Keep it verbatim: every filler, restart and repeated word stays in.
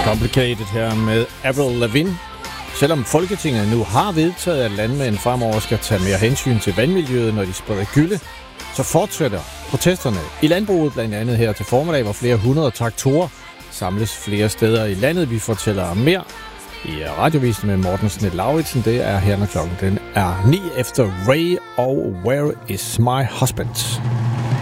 Complicated her med Avril Lavigne. Selvom Folketinget nu har vedtaget, at landmænd fremover skal tage mere hensyn til vandmiljøet, når de spreder gylde, så fortsætter protesterne i landbruget, blandt andet her til formiddag, hvor flere hundrede traktorer samles flere steder i landet. Vi fortæller om mere i radiovisen med Morten Snet Lauritsen. Det er her, når klokken den er ni efter Ray og Where is my husband?